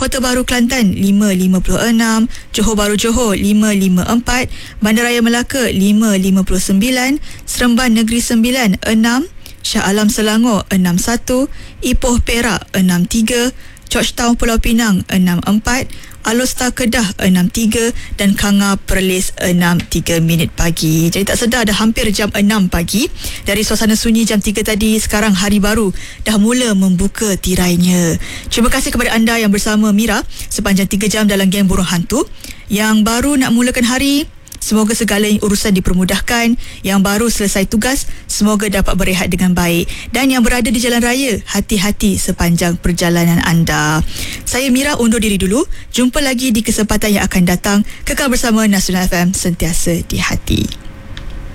Kota Baru Kelantan 5.56, Johor Bahru Johor 5.54, Bandaraya Melaka 5.59, Seremban Negeri Sembilan 6, Shah Alam Selangor 61, Ipoh Perak 63, Georgetown Pulau Pinang 64, Alor-Star Kedah 63 dan Kanga Perlis 6.03 pagi. Jadi tak sedar dah hampir jam 6 pagi. Dari suasana sunyi jam 3 tadi, sekarang hari baru dah mula membuka tirainya. Terima kasih kepada anda yang bersama Mira sepanjang 3 jam dalam Geng Burung Hantu. Yang baru nak mulakan hari, semoga segala urusan dipermudahkan. Yang baru selesai tugas, semoga dapat berehat dengan baik. Dan yang berada di jalan raya, hati-hati sepanjang perjalanan anda. Saya Mira undur diri dulu. Jumpa lagi di kesempatan yang akan datang. Kekal bersama Nasional FM, sentiasa di hati.